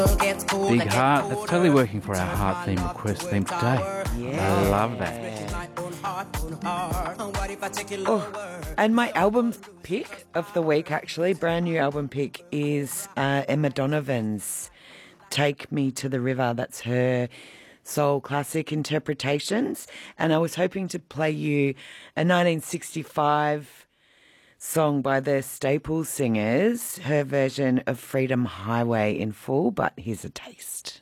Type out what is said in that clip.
Big Heart. That's totally working for our heart theme request theme today. Yeah. I love that. Oh, and my album pick of the week, actually, brand new album pick, is Emma Donovan's Take Me to the River. That's her soul classic interpretations. And I was hoping to play you a 1965 song by the Staple Singers, her version of Freedom Highway in full, but here's a taste.